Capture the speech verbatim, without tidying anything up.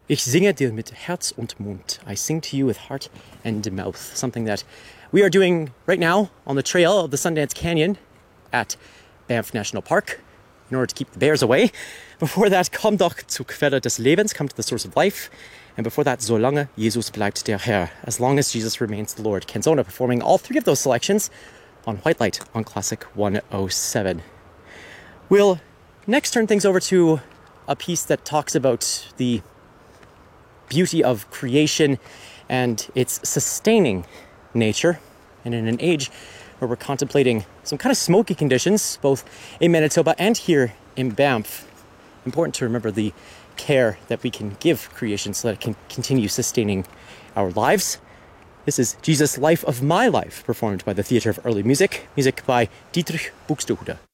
Ich singe dir mit Herz und Mund. I sing to you with heart and mouth. Something that we are doing right now on the trail of the Sundance Canyon at Banff National Park in order to keep the bears away. Before that, Komm doch zur Quelle des Lebens, come to the source of life. And before that, Solange Jesus bleibt der Herr, as long as Jesus remains the Lord. Ken Zona performing all three of those selections on White Light on Classic one oh seven. We'll next turn things over to a piece that talks about the beauty of creation and its sustaining nature. And in an age where we're contemplating some kind of smoky conditions, both in Manitoba and here in Banff, important to remember the care that we can give creation so that it can continue sustaining our lives. This is Jesus' Life of My Life, performed by the Theatre of Early Music, music by Dietrich Buxtehude.